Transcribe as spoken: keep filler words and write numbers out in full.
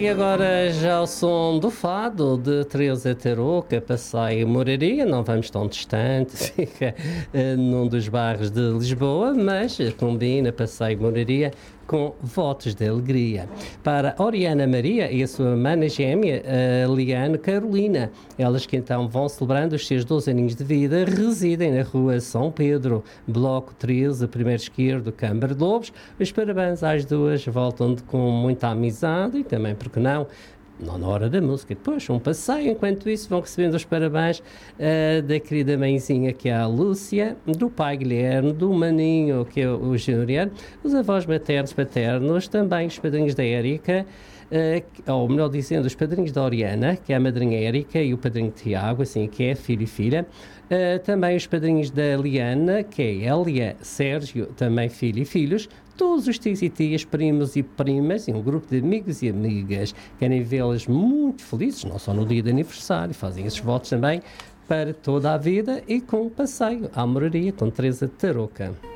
E agora já o som do fado de Teresa Tarouca, Passeio Moraria, não vamos tão distante, fica uh, num dos bairros de Lisboa, mas combina Passeio Moraria com votos de alegria. Para Oriana Maria e a sua mana gêmea, a Liane Carolina, elas que então vão celebrando os seus doze aninhos de vida, residem na rua São Pedro, bloco treze, primeiro esquerdo, Câmara de Lobos. Os parabéns às duas, voltam com muita amizade e também, porque não, não na hora da música, depois um passeio. Enquanto isso vão recebendo os parabéns uh, da querida mãezinha, que é a Lúcia, do pai Guilherme, do maninho, que é o Juliano, os avós maternos, paternos, também os padrinhos da Érica, uh, ou melhor dizendo, os padrinhos da Oriana, que é a madrinha Érica, e o padrinho Tiago, assim que é filho e filha. Uh, também os padrinhos da Liana, que é Hélia, Sérgio, também filho e filhos, todos os tios e tias, primos e primas, e um grupo de amigos e amigas. Querem vê-las muito felizes, não só no dia de aniversário, fazem esses votos também para toda a vida e com um passeio à moraria com Teresa Tarouca.